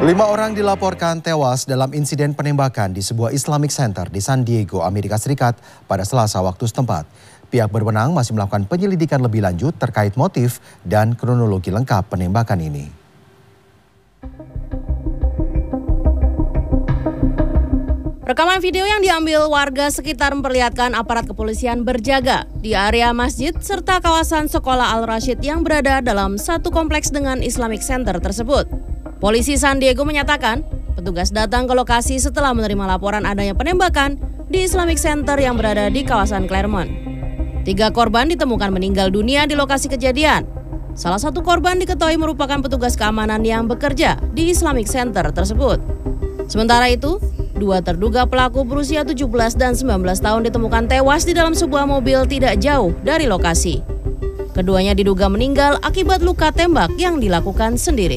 5 orang dilaporkan tewas dalam insiden penembakan di sebuah Islamic Center di San Diego, Amerika Serikat pada Selasa waktu setempat. Pihak berwenang masih melakukan penyelidikan lebih lanjut terkait motif dan kronologi lengkap penembakan ini. Rekaman video yang diambil warga sekitar memperlihatkan aparat kepolisian berjaga di area masjid serta kawasan sekolah Al-Rashid yang berada dalam satu kompleks dengan Islamic Center tersebut. Polisi San Diego menyatakan, petugas datang ke lokasi setelah menerima laporan adanya penembakan di Islamic Center yang berada di kawasan Claremont. 3 korban ditemukan meninggal dunia di lokasi kejadian. Salah satu korban diketahui merupakan petugas keamanan yang bekerja di Islamic Center tersebut. Sementara itu, 2 terduga pelaku berusia 17 dan 19 tahun ditemukan tewas di dalam sebuah mobil tidak jauh dari lokasi. Keduanya diduga meninggal akibat luka tembak yang dilakukan sendiri.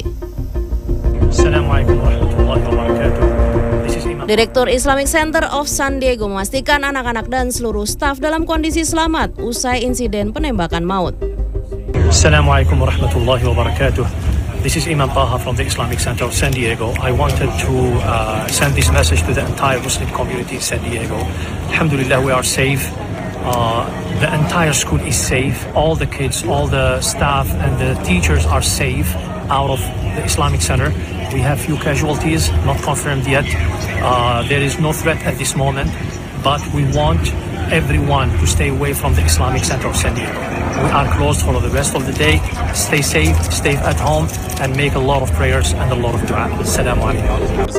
Direktur Islamic Center of San Diego memastikan anak-anak dan seluruh staf dalam kondisi selamat usai insiden penembakan maut. Assalamualaikum warahmatullahi wabarakatuh. This is Imam Taha from the Islamic Center of San Diego. I wanted to send this message to the entire Muslim community in San Diego. Alhamdulillah, we are safe. The entire school is safe. All the kids, all the staff and the teachers are safe out of the Islamic Center. We have few casualties, not confirmed yet. There is no threat at this moment, but we want everyone to stay away from the Islamic Center of San Diego. We are closed for the rest of the day. Stay safe, stay at home, and make a lot of prayers and a lot of dua. Assalamualaikum.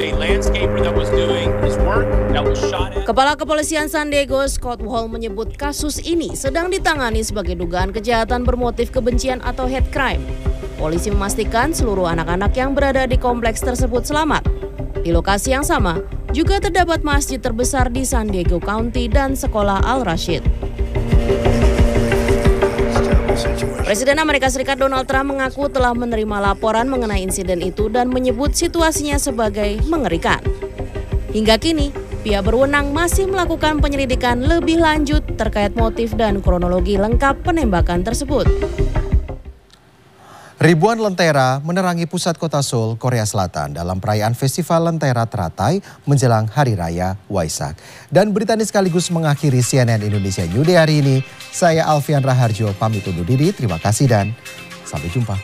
Kepala Kepolisian San Diego, Scott Wall, menyebut kasus ini sedang ditangani sebagai dugaan kejahatan bermotif kebencian atau hate crime. Polisi memastikan seluruh anak-anak yang berada di kompleks tersebut selamat. Di lokasi yang sama, juga terdapat masjid terbesar di San Diego County dan sekolah Al-Rashid. Presiden Amerika Serikat Donald Trump mengaku telah menerima laporan mengenai insiden itu dan menyebut situasinya sebagai mengerikan. Hingga kini, pihak berwenang masih melakukan penyelidikan lebih lanjut terkait motif dan kronologi lengkap penembakan tersebut. Ribuan lentera menerangi pusat kota Seoul, Korea Selatan dalam perayaan Festival Lentera Teratai menjelang Hari Raya Waisak. Dan berita ini sekaligus mengakhiri CNN Indonesia New Day hari ini. Saya Alfian Raharjo pamit undur diri. Terima kasih dan sampai jumpa.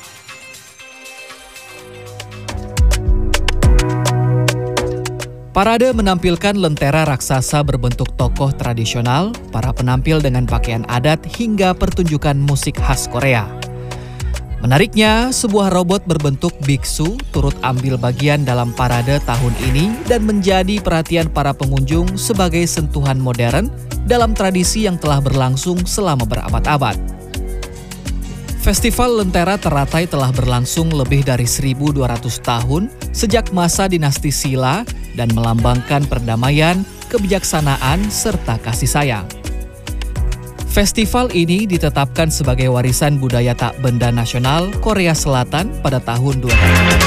Parade menampilkan lentera raksasa berbentuk tokoh tradisional, para penampil dengan pakaian adat hingga pertunjukan musik khas Korea. Menariknya, sebuah robot berbentuk biksu turut ambil bagian dalam parade tahun ini dan menjadi perhatian para pengunjung sebagai sentuhan modern dalam tradisi yang telah berlangsung selama berabad-abad. Festival Lentera Teratai telah berlangsung lebih dari 1.200 tahun sejak masa dinasti Silla dan melambangkan perdamaian, kebijaksanaan, serta kasih sayang. Festival ini ditetapkan sebagai warisan budaya tak benda nasional Korea Selatan pada tahun 2000.